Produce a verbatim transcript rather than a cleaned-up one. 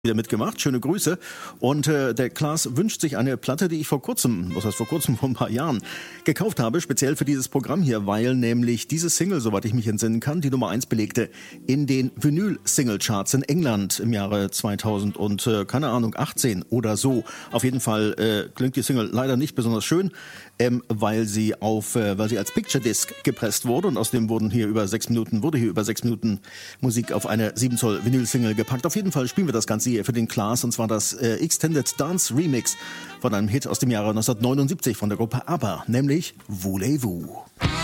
wieder mitgemacht. Schöne Grüße. Und äh, der Klaas wünscht sich eine Platte, die ich vor kurzem, was heißt vor kurzem, vor ein paar Jahren, gekauft habe, speziell für dieses Programm hier, weil nämlich diese Single, soweit ich mich entsinnen kann, die Nummer eins belegte in den Vinyl-Single-Charts in England im Jahre zweitausend und, äh, keine Ahnung, achtzehn oder so. Auf jeden Fall äh, klingt die Single leider nicht besonders schön, ähm, weil sie auf, äh, weil sie als Picture Disc gepresst wurde und außerdem wurden hier über sechs Minuten, wurde hier über sechs Minuten Musik auf eine sieben Zoll Vinyl-Single gepackt. Auf jeden Fall spielen wir das Ganze hier für den Klaas, und zwar das äh, Extended Dance Remix von einem Hit aus dem Jahre neunzehnhundertneunundsiebzig von der Gruppe ABBA, nämlich Voulez-Vous.